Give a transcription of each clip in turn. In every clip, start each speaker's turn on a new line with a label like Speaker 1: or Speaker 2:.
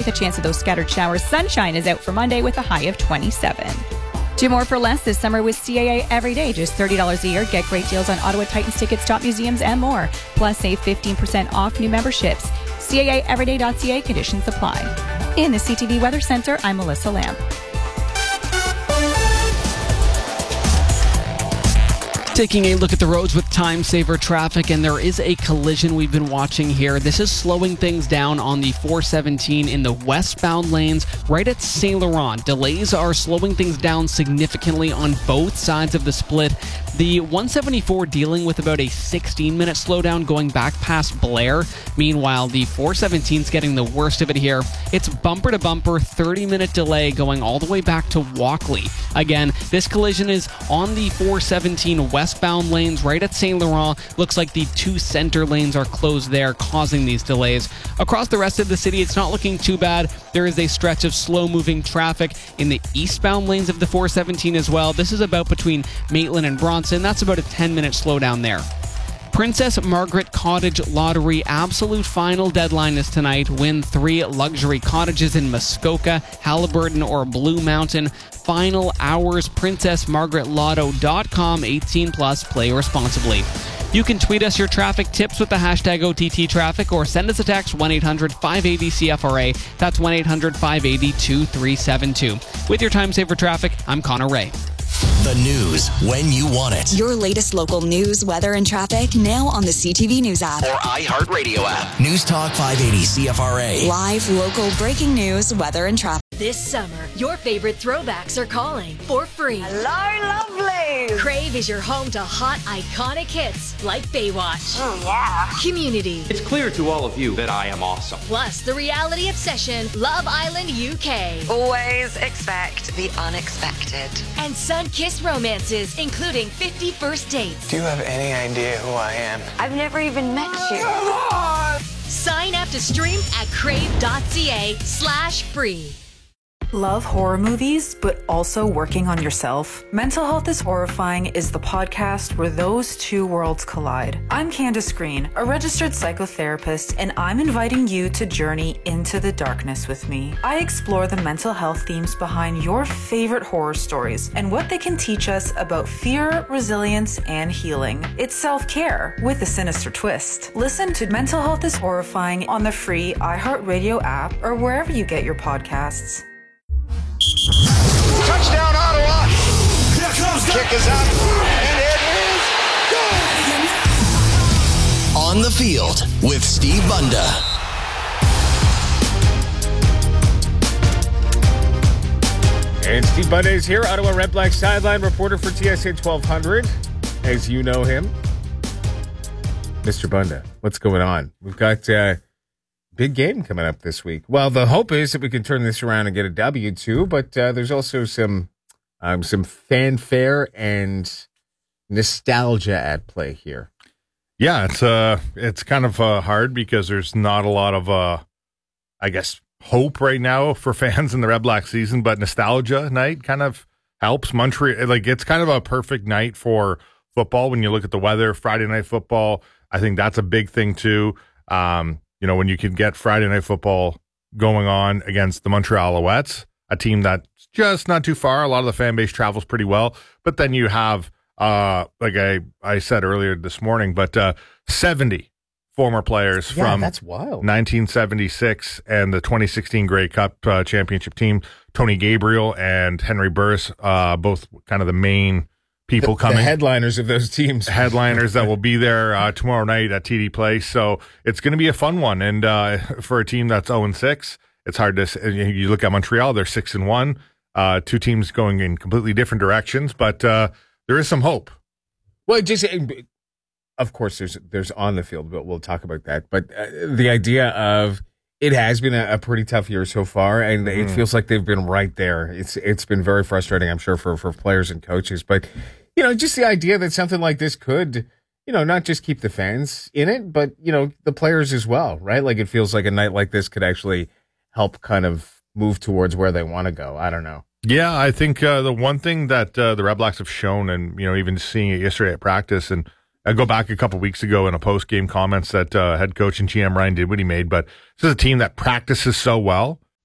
Speaker 1: with a chance of those scattered showers. Sunshine is out for Monday with a high of 27. Do more for less this summer with CAA every day. Just $30 a year. Get great deals on Ottawa Titans tickets, top museums, and more. Plus, save 15% off new memberships. CAAeveryday.ca. Conditions apply. In the CTV Weather Center, I'm Melissa Lamb.
Speaker 2: Taking a look at the roads with time saver traffic, and there is a collision we've been watching here. This is slowing things down on the 417 in the westbound lanes right at Saint Laurent. Delays are slowing things down significantly on both sides of the split. The 174 dealing with about a 16-minute slowdown going back past Blair. Meanwhile, the 417's getting the worst of it here. It's bumper to bumper, 30-minute delay going all the way back to Walkley. Again, this collision is on the 417 westbound lanes right at Saint Laurent. Looks like the two center lanes are closed there, causing these delays. Across the rest of the city, it's not looking too bad. There is a stretch of slow-moving traffic in the eastbound lanes of the 417 as well. This is about between Maitland and Bronson. That's about a 10-minute slowdown there. Princess Margaret Cottage Lottery absolute final deadline is tonight. Win 3 luxury cottages in Muskoka, Haliburton, or Blue Mountain. Final hours, princessmargaretlotto.com. 18 plus. Play responsibly. You can tweet us your traffic tips with the hashtag OTTTraffic or send us a text 1-800-580-CFRA. That's 1-800-580-2372. With your time saver traffic, I'm Connor Ray.
Speaker 3: The news when you want it.
Speaker 4: Your latest local news, weather, and traffic now on the CTV News app
Speaker 3: or iHeartRadio app. News Talk 580 CFRA.
Speaker 4: Live local breaking news, weather, and traffic.
Speaker 5: This summer, your favorite throwbacks are calling for free.
Speaker 6: Hello, lovely.
Speaker 5: Crave is your home to hot, iconic hits like Baywatch.
Speaker 6: Oh, yeah.
Speaker 5: Community.
Speaker 7: It's clear to all of you that I am awesome.
Speaker 5: Plus, the reality obsession, Love Island UK.
Speaker 6: Always expect the unexpected.
Speaker 5: And sun-kissed romances, including 50 First Dates.
Speaker 8: Do you have any idea who I am?
Speaker 6: I've never even met you.
Speaker 8: Come on!
Speaker 5: Sign up to stream at crave.ca/free.
Speaker 9: Love horror movies, but also working on yourself? Mental Health is Horrifying is the podcast where those two worlds collide. I'm Candace Green, a registered psychotherapist, and I'm inviting you to journey into the darkness with me. I explore the mental health themes behind your favorite horror stories and what they can teach us about fear, resilience, and healing. It's self-care with a sinister twist. Listen to Mental Health is Horrifying on the free iHeartRadio app or wherever you get your podcasts.
Speaker 10: Touchdown, Ottawa! Here comes the kick is up, and it is good!
Speaker 3: On the field with Steve Bunda.
Speaker 11: And Steve Bunda is here, Ottawa Red Black sideline reporter for TSA 1200, as you know him. Mr. Bunda, what's going on? We've got big game coming up this week. Well, the hope is that we can turn this around and get a W too, but there's also some fanfare and nostalgia at play here.
Speaker 12: Yeah, it's kind of hard because there's not a lot of I guess hope right now for fans in the Red Black season, but nostalgia night kind of helps. Montreal, like, it's kind of a perfect night for football when you look at the weather. Friday night football, I think that's a big thing too. You know, when you can get Friday night football going on against the Montreal Alouettes, a team that's just not too far. A lot of the fan base travels pretty well. But then you have, like I said earlier this morning, but 70 former players from
Speaker 11: that's wild.
Speaker 12: 1976 and the 2016 Grey Cup championship team. Tony Gabriel and Henry Burris, both kind of the main people coming.
Speaker 11: The headliners of those teams.
Speaker 12: Headliners that will be there tomorrow night at TD Place. So it's going to be a fun one. And for a team that's 0-6, it's hard to. You look at Montreal; they're 6-1. Two teams going in completely different directions, but there is some hope.
Speaker 11: Well, just of course, there's on the field, but we'll talk about that. But the idea of it has been a pretty tough year so far, and it feels like they've been right there. It's been very frustrating, I'm sure, for players and coaches. But you know, just the idea that something like this could, you know, not just keep the fans in it, but you know, the players as well, right? Like, it feels like a night like this could actually help kind of move towards where they want to go. I don't know.
Speaker 12: Yeah, I think the one thing that the Red Blacks have shown, and you know, even seeing it yesterday at practice, and I go back a couple weeks ago in a post-game comments that head coach and GM Ryan Dinwiddie made, but this is a team that practices so well,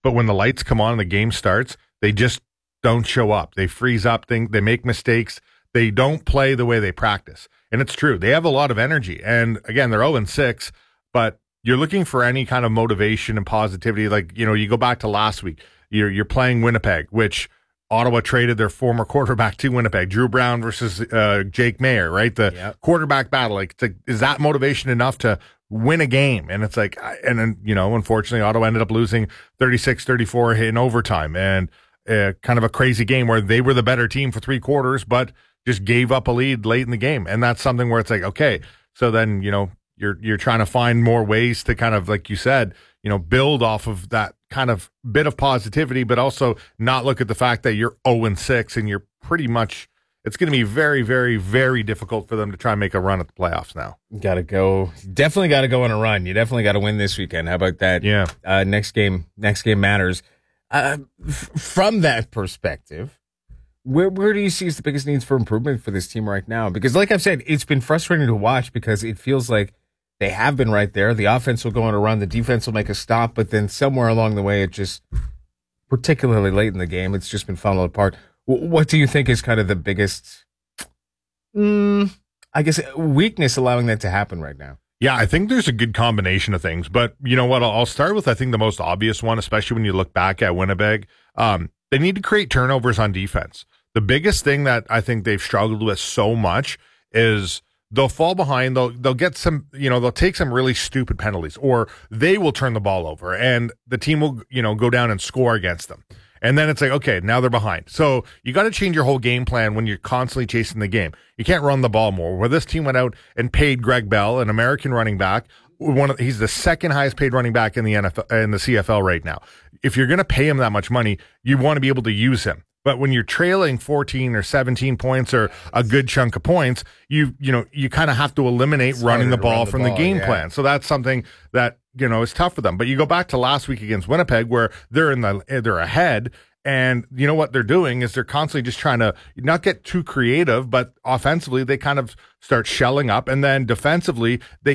Speaker 12: but when the lights come on and the game starts, they just don't show up. They freeze up, they make mistakes. They don't play the way they practice. And it's true. They have a lot of energy. And again, they're 0-6, but you're looking for any kind of motivation and positivity. Like, you go back to last week, you're playing Winnipeg, which Ottawa traded their former quarterback to Winnipeg, Drew Brown versus Jake Mayer, right? The quarterback battle. Like, is that motivation enough to win a game? And it's like, and then, unfortunately, Ottawa ended up losing 36-34 in overtime, and kind of a crazy game where they were the better team for 3 quarters, but just gave up a lead late in the game. And that's something where it's like, okay, so then, you're trying to find more ways to kind of, like you said, build off of that kind of bit of positivity, but also not look at the fact that you're 0-6 and you're pretty much, it's going to be very, very, very difficult for them to try and make a run at the playoffs now.
Speaker 11: Definitely got to go on a run. You definitely got to win this weekend. How about that?
Speaker 12: Yeah.
Speaker 11: Next game matters. From that perspective, where do you see is the biggest needs for improvement for this team right now? Because like I've said, it's been frustrating to watch because it feels like they have been right there. The offense will go on a run. The defense will make a stop. But then somewhere along the way, it just, particularly late in the game, it's just been falling apart. What do you think is kind of the biggest, weakness allowing that to happen right now?
Speaker 12: Yeah, I think there's a good combination of things. But you know what? I'll start with, I think, the most obvious one, especially when you look back at Winnipeg. They need to create turnovers on defense. The biggest thing that I think they've struggled with so much is they'll fall behind. They'll get some, they'll take some really stupid penalties, or they will turn the ball over and the team will, go down and score against them. And then it's like, okay, now they're behind. So you got to change your whole game plan when you're constantly chasing the game. You can't run the ball more. Where this team went out and paid Greg Bell, an American running back, he's the second highest paid running back in the NFL, in the CFL right now. If you're going to pay him that much money, you want to be able to use him. But when you're trailing 14 or 17 points or a good chunk of points, you kind of have to eliminate running the ball from the game plan. So that's something that, is tough for them. But you go back to last week against Winnipeg where they're ahead, and you know what they're doing is they're constantly just trying to not get too creative, but offensively they kind of start shelling up, and then defensively they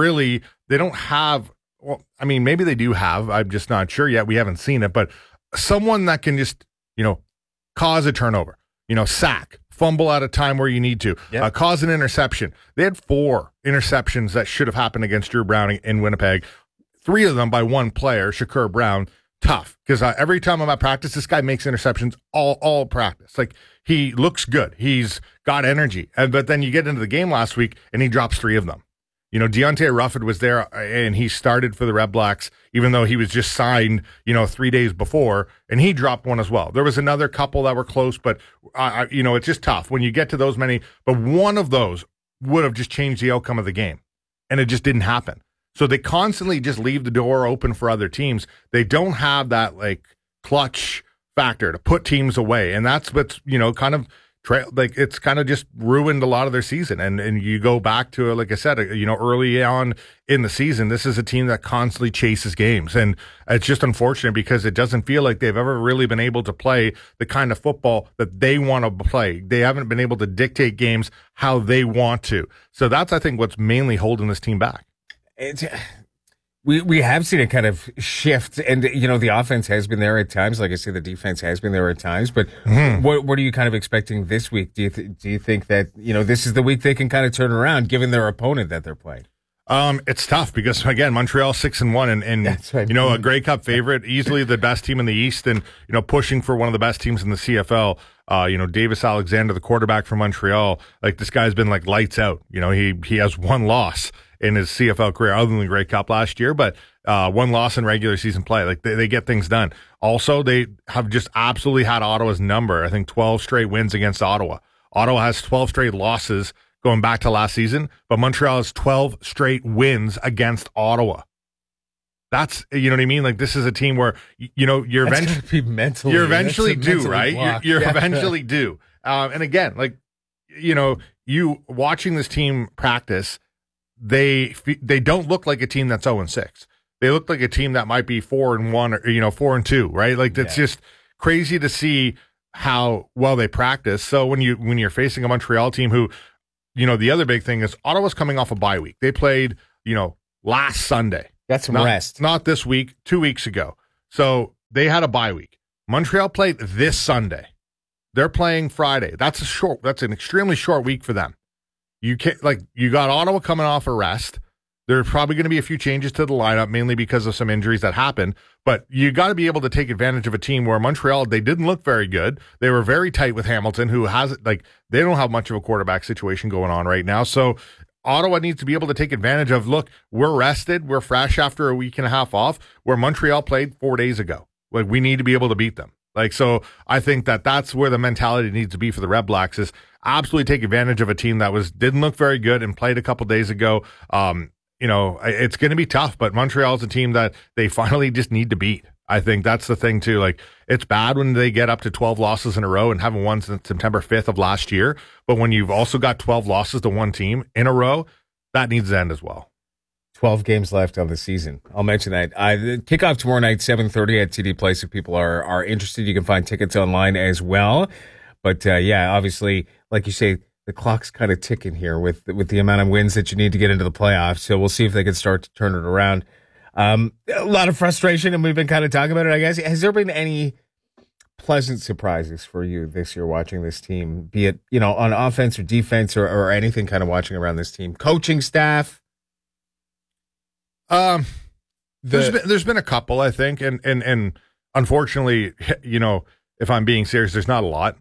Speaker 12: don't have, well, I mean, maybe they do have, I'm just not sure yet. We haven't seen it, but someone that can just, cause a turnover, sack, fumble out of time where you need to, cause an interception. They had 4 interceptions that should have happened against Drew Brown in Winnipeg. 3 of them by one player, Shakur Brown. Tough, because every time I'm at practice, this guy makes interceptions all practice. Like, he looks good. He's got energy. But then you get into the game last week, and he drops 3 of them. Deontay Rufford was there, and he started for the Red Blacks, even though he was just signed, 3 days before, and he dropped one as well. There was another couple that were close, but, it's just tough when you get to those many. But one of those would have just changed the outcome of the game, and it just didn't happen. So they constantly just leave the door open for other teams. They don't have that, clutch factor to put teams away, and that's what's, kind of it's kind of just ruined a lot of their season. And you go back to, like I said, early on in the season, this is a team that constantly chases games. And it's just unfortunate because it doesn't feel like they've ever really been able to play the kind of football that they want to play. They haven't been able to dictate games how they want to. So that's, I think, what's mainly holding this team back.
Speaker 11: We have seen it kind of shift, and the offense has been there at times. Like I say, the defense has been there at times. But what are you kind of expecting this week? Do you think that this is the week they can kind of turn around, given their opponent that they're playing?
Speaker 12: It's tough because, again, Montreal 6-1 and that's right. A Grey Cup favorite, easily the best team in the East, and pushing for one of the best teams in the CFL. Davis Alexander, the quarterback from Montreal, this guy's been lights out. He has 1 loss in his CFL career, other than the Grey Cup last year, but 1 loss in regular season play. They get things done. Also, they have just absolutely had Ottawa's number. I think 12 straight wins against Ottawa. Ottawa has 12 straight losses going back to last season, but Montreal has 12 straight wins against Ottawa. That's, you know what I mean? This is a team where, you're eventually due, right? You're eventually due. And again, you watching this team practice, they don't look like a team that's 0-6. They look like a team that might be 4-1 or 4-2, right? It's just crazy to see how well they practice. So when you're facing a Montreal team who, the other big thing is Ottawa's coming off a bye week. They played, last Sunday.
Speaker 11: That's some rest.
Speaker 12: Not this week, 2 weeks ago. So they had a bye week. Montreal played this Sunday. They're playing Friday. That's an extremely short week for them. You got Ottawa coming off a rest. There's probably going to be a few changes to the lineup, mainly because of some injuries that happened. But you got to be able to take advantage of a team where Montreal, they didn't look very good. They were very tight with Hamilton, who has they don't have much of a quarterback situation going on right now. So Ottawa needs to be able to take advantage of, look, we're rested. We're fresh after a week and a half off, where Montreal played 4 days ago. Like, we need to be able to beat them. So I think that's where the mentality needs to be for the Red Blacks, is absolutely take advantage of a team that didn't look very good and played a couple days ago. It's going to be tough, but Montreal is a team that they finally just need to beat. I think that's the thing too. Like, it's bad when they get up to 12 losses in a row and haven't won since September 5th of last year. But when you've also got 12 losses to one team in a row, that needs to end as well.
Speaker 11: 12 games left of the season. I'll mention that. The kickoff tomorrow night, 7:30 at TD Place. If people are interested, you can find tickets online as well. But obviously, like you say, the clock's kind of ticking here with the amount of wins that you need to get into the playoffs. So we'll see if they can start to turn it around. A lot of frustration, and we've been kind of talking about it, I guess. Has there been any pleasant surprises for you this year watching this team, be it, on offense or defense or anything kind of watching around this team? Coaching staff?
Speaker 12: There's been a couple, I think, and unfortunately, if I'm being serious, there's not a lot.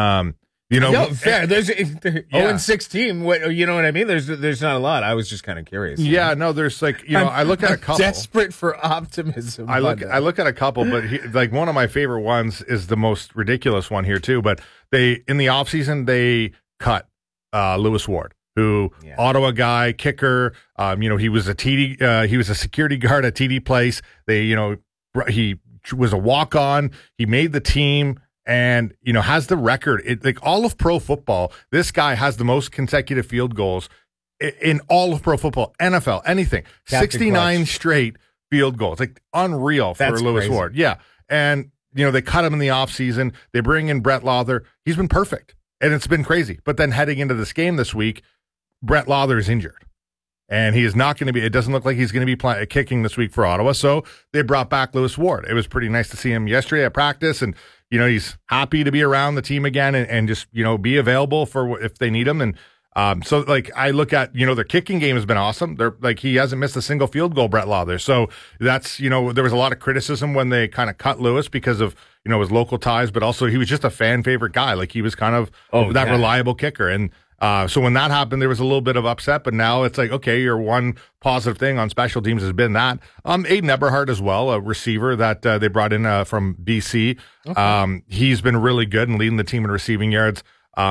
Speaker 11: Fair. There's 0-6 team. You know what I mean? There's not a lot. I was just kind of curious.
Speaker 12: Yeah, no, there's I look at a couple.
Speaker 11: Desperate for optimism.
Speaker 12: I look at a couple, but one of my favorite ones is the most ridiculous one here too. But in the offseason, they cut Lewis Ward, who Ottawa guy, kicker. He was a TD. He was a security guard at TD Place. He was a walk-on. He made the team. And, has the record. All of pro football, this guy has the most consecutive field goals in all of pro football, NFL, anything. Captain 69 Clutch. Straight field goals. Unreal for Lewis Ward. Yeah. And, they cut him in the offseason. They bring in Brett Lauther. He's been perfect. And it's been crazy. But then heading into this game this week, Brett Lauther is injured. And he is not going to be, it doesn't look like he's going to be kicking this week for Ottawa. So they brought back Lewis Ward. It was pretty nice to see him yesterday at practice. And, he's happy to be around the team again and just, be available for if they need him. And I look at, their kicking game has been awesome. He hasn't missed a single field goal, Brett Lauther. So that's, there was a lot of criticism when they kind of cut Lewis because of, his local ties, but also he was just a fan favorite guy. He was kind of that reliable kicker. And, so when that happened, there was a little bit of upset, but now it's okay, your one positive thing on special teams has been that. Aiden Eberhardt as well, a receiver that they brought in from BC. Okay. He's been really good and leading the team in receiving yards.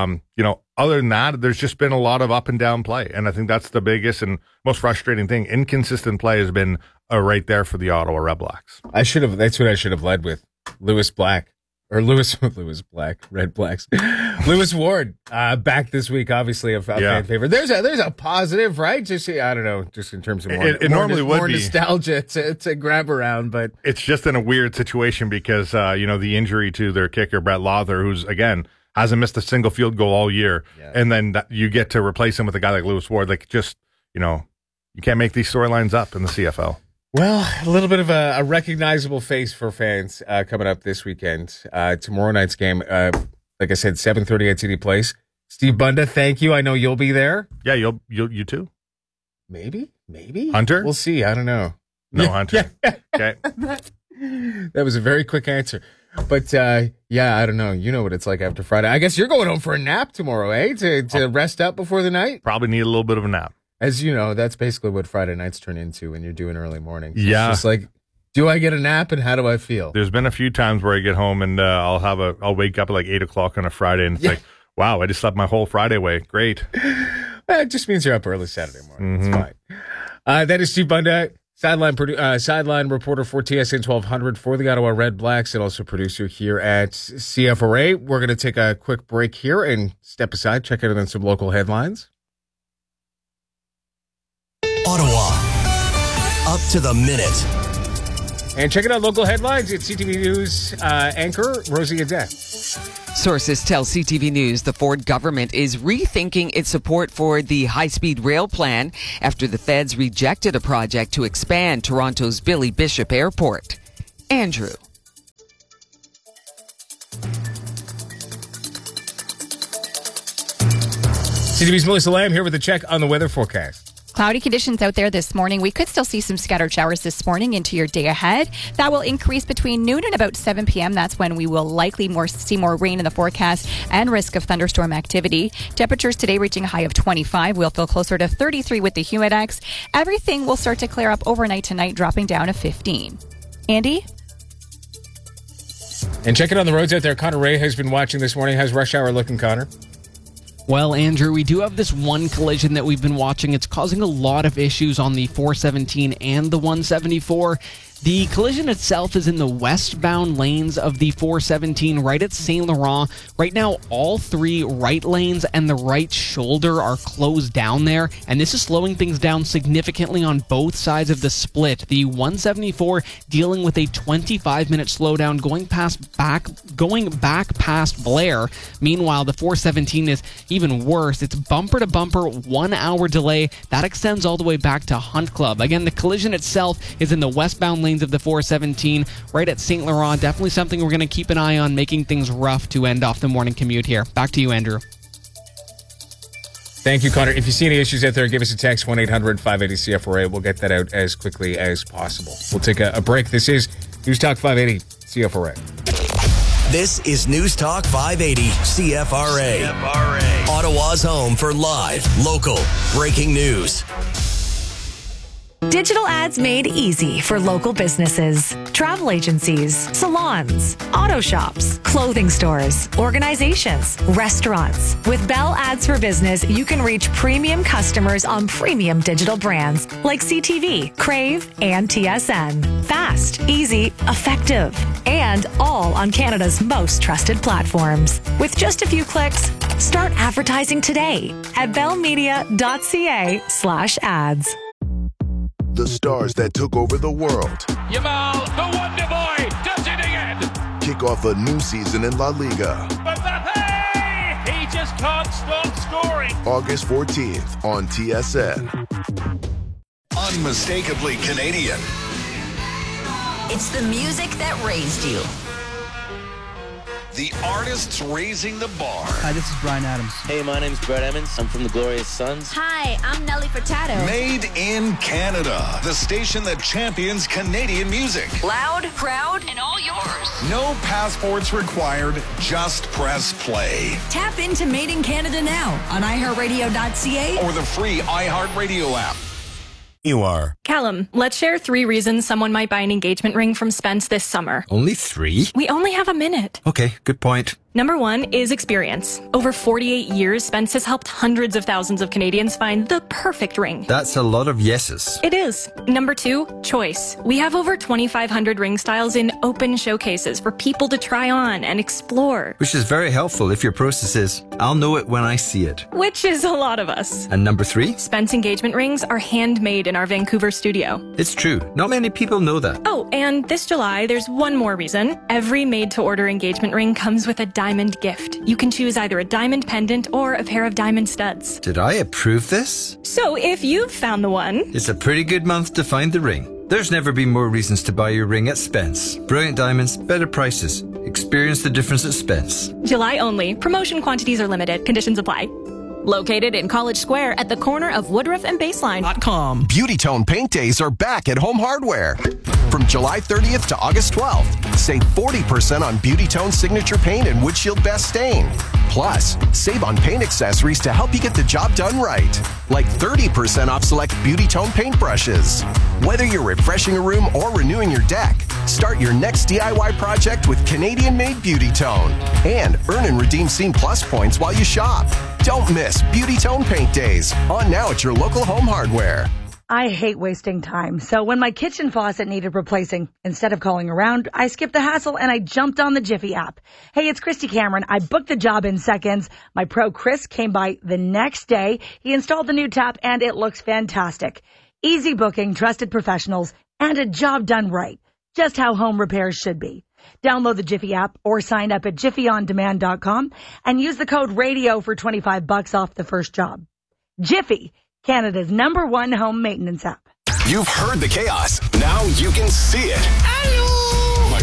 Speaker 12: Other than that, there's just been a lot of up and down play. And I think that's the biggest and most frustrating thing. Inconsistent play has been right there for the Ottawa Red Blacks.
Speaker 11: That's what I should have led with. Lewis Black. Or Lewis Black, Red Blacks. Lewis Ward, back this week, obviously a fan favorite. There's a positive, right? Just, I don't know, just in terms of more nostalgia to grab around, but
Speaker 12: it's just in a weird situation because, the injury to their kicker, Brett Lauther, who's, again, hasn't missed a single field goal all year. Yeah. And then you get to replace him with a guy like Lewis Ward. You can't make these storylines up in the CFL.
Speaker 11: Well, a little bit of a recognizable face for fans coming up this weekend. Tomorrow night's game, like I said, 7:30 at TD Place. Steve Bunda, thank you. I know you'll be there.
Speaker 12: Yeah, you too.
Speaker 11: Maybe.
Speaker 12: Hunter?
Speaker 11: We'll see. I don't know.
Speaker 12: No, Hunter. Okay.
Speaker 11: That was a very quick answer. But, I don't know. You know what it's like after Friday. I guess you're going home for a nap tomorrow, eh? To rest up before the night?
Speaker 12: Probably need a little bit of a nap.
Speaker 11: As you know, that's basically what Friday nights turn into when you're doing early mornings.
Speaker 12: Yeah.
Speaker 11: It's just do I get a nap and how do I feel?
Speaker 12: There's been a few times where I get home and I'll wake up at 8 o'clock on a Friday and it's wow, I just slept my whole Friday away. Great.
Speaker 11: It just means you're up early Saturday morning. Mm-hmm. It's fine. That is Steve Bunda, sideline reporter for TSN 1200 for the Ottawa Red Blacks and also producer here at CFRA. We're going to take a quick break here and step aside, check in on some local headlines.
Speaker 3: Ottawa, up to the minute.
Speaker 11: And checking out local headlines, it's CTV News anchor Rosie Adet.
Speaker 13: Sources tell CTV News the Ford government is rethinking its support for the high-speed rail plan after the feds rejected a project to expand Toronto's Billy Bishop Airport. Andrew.
Speaker 11: CTV's Melissa Lamb here with a check on the weather forecast.
Speaker 1: Cloudy conditions out there this morning. We could still see some scattered showers this morning into your day ahead. That will increase between noon and about 7 p.m. That's when we will likely see more rain in the forecast and risk of thunderstorm activity. Temperatures today reaching a high of 25. We'll feel closer to 33 with the humidex. Everything will start to clear up overnight tonight, dropping down to 15. Andy?
Speaker 11: And checking on the roads out there, Connor Ray has been watching this morning. How's rush hour looking, Connor?
Speaker 2: Well, Andrew, we do have this one collision that we've been watching. It's causing a lot of issues on the 417 and the 174. The collision itself is in the westbound lanes of the 417 right at Saint Laurent. Right now, all three right lanes and the right shoulder are closed down there, and this is slowing things down significantly on both sides of the split. The 174 dealing with a 25-minute slowdown going back past Blair. Meanwhile, the 417 is even worse. It's bumper-to-bumper, 1 hour delay. That extends all the way back to Hunt Club. Again, the collision itself is in the westbound lanes of the 417 right at Saint Laurent. Definitely something we're going to keep an eye on, making things rough to end off the morning commute here. Back to you, Andrew.
Speaker 11: Thank you, Connor. If you see any issues out there, give us a text, 1-800-580-CFRA. We'll get that out as quickly as possible. We'll take a break. This is News Talk 580 CFRA.
Speaker 3: This is News Talk 580 CFRA. Ottawa's home for live, local, breaking news.
Speaker 5: Digital ads made easy for local businesses, travel agencies, salons, auto shops, clothing stores, organizations, restaurants. With Bell Ads for Business, you can reach premium customers on premium digital brands like CTV, Crave, and TSN. Fast, easy, effective, and all on Canada's most trusted platforms. With just a few clicks, start advertising today at bellmedia.ca/ads.
Speaker 14: The stars that took over the world.
Speaker 10: Yamal, the Wonder Boy, does it again.
Speaker 14: Kick off a new season in La Liga.
Speaker 10: Mbappe, he just can't stop scoring.
Speaker 14: August 14th on TSN.
Speaker 15: Unmistakably Canadian.
Speaker 16: It's the music that raised you.
Speaker 15: The artists raising the bar.
Speaker 17: Hi, this is Bryan Adams.
Speaker 18: Hey, my name's Brett Emmons. I'm from the Glorious Sons.
Speaker 16: Hi, I'm Nelly Furtado.
Speaker 15: Made in Canada. The station that champions Canadian music.
Speaker 16: Loud, proud, and all yours.
Speaker 15: No passports required. Just press play.
Speaker 16: Tap into Made in Canada now on iHeartRadio.ca
Speaker 15: or the free iHeartRadio app.
Speaker 19: You are.
Speaker 20: Callum, let's share 3 reasons someone might buy an engagement ring from Spence this summer.
Speaker 19: Only 3?
Speaker 20: We only have a minute.
Speaker 19: Okay, good point.
Speaker 20: Number 1 is experience. Over 48 years, Spence has helped hundreds of thousands of Canadians find the perfect ring.
Speaker 19: That's a lot of yeses.
Speaker 20: It is. Number 2, choice. We have over 2,500 ring styles in open showcases for people to try on and explore.
Speaker 19: Which is very helpful if your process is, I'll know it when I see it.
Speaker 20: Which is a lot of us.
Speaker 19: And number 3?
Speaker 20: Spence engagement rings are handmade in our Vancouver studio.
Speaker 19: It's true. Not many people know that.
Speaker 20: Oh, and this July, there's one more reason. Every made-to-order engagement ring comes with a diamond gift. You can choose either a diamond pendant or a pair of diamond studs.
Speaker 19: Did I approve this?
Speaker 20: So if you've found the one...
Speaker 19: It's a pretty good month to find the ring. There's never been more reasons to buy your ring at Spence. Brilliant diamonds, better prices. Experience the difference at Spence.
Speaker 20: July only. Promotion quantities are limited. Conditions apply. Located in College Square at the corner of Woodruff and Baseline.com.
Speaker 21: Beauty Tone Paint Days are back at Home Hardware. From July 30th to August 12th, save 40% on Beauty Tone Signature Paint and Windshield Best Stain. Plus, save on paint accessories to help you get the job done right. Like 30% off select Beauty Tone paintbrushes. Whether you're refreshing a room or renewing your deck, start your next DIY project with Canadian-made Beauty Tone. And earn and redeem Scene Plus points while you shop. Don't miss Beauty Tone Paint Days. On now at your local Home Hardware.
Speaker 22: I hate wasting time. So when my kitchen faucet needed replacing, instead of calling around, I skipped the hassle and I jumped on the Jiffy app. Hey, it's Christy Cameron. I booked the job in seconds. My pro Chris came by the next day. He installed the new tap and it looks fantastic. Easy booking, trusted professionals, and a job done right. Just how home repairs should be. Download the Jiffy app or sign up at jiffyondemand.com and use the code RADIO for $25 off the first job. Jiffy, Canada's #1 home maintenance app.
Speaker 23: You've heard the chaos. Now you can see it. Oh my gosh.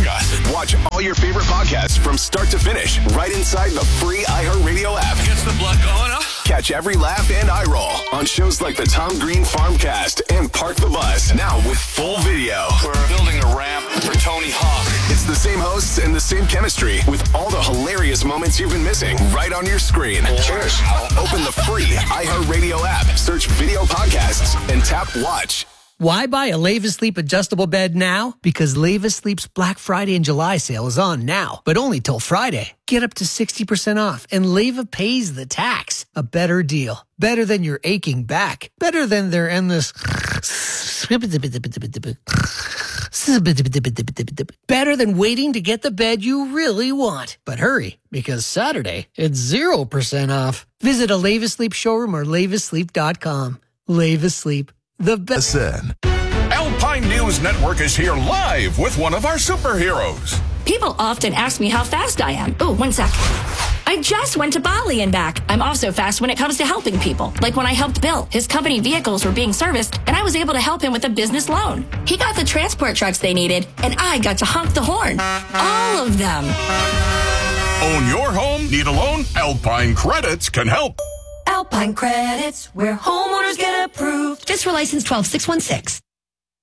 Speaker 4: Watch all your favorite podcasts from start to finish right inside the free iHeartRadio app.
Speaker 15: Gets the blood going up.
Speaker 4: Catch every laugh and eye roll on shows like the Tom Green Farmcast and Park the Bus, now with full video.
Speaker 15: We're building a ramp for Tony Hawk.
Speaker 4: It's the same hosts and the same chemistry with all the hilarious moments you've been missing right on your screen.
Speaker 15: Cheers.
Speaker 4: Open the free iHeartRadio app, search video podcasts, and tap watch.
Speaker 17: Why buy a Leva Sleep adjustable bed now? Because Leva Sleep's Black Friday and July sale is on now, but only till Friday. Get up to 60% off, and Leva pays the tax. A better deal. Better than your aching back. Better than their endless... Better than waiting to get the bed you really want. But hurry, because Saturday, it's 0% off. Visit a Leva Sleep showroom or levasleep.com. Leva Sleep. The best.
Speaker 15: Alpine News Network is here live with one of our superheroes.
Speaker 16: People often ask me how fast I am. Oh, 1 sec. I just went to Bali and back. I'm also fast when it comes to helping people. Like when I helped Bill. His company vehicles were being serviced, and I was able to help him with a business loan. He got the transport trucks they needed, and I got to honk the horn. All of them.
Speaker 15: Own your home? Need a loan? Alpine Credits can help.
Speaker 16: Alpine Credits, where homeowners get approved. Just for license 12616.